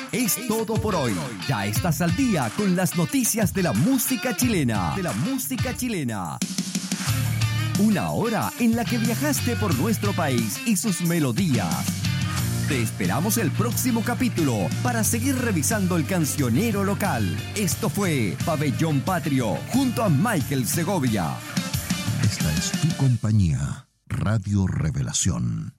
Es todo por hoy. Ya estás al día con las noticias de la música chilena. Una hora en la que viajaste por nuestro país y sus melodías. Te esperamos el próximo capítulo para seguir revisando el cancionero local. Esto fue Pabellón Patrio junto a Michael Segovia. Esta es tu compañía, Radio Revelación.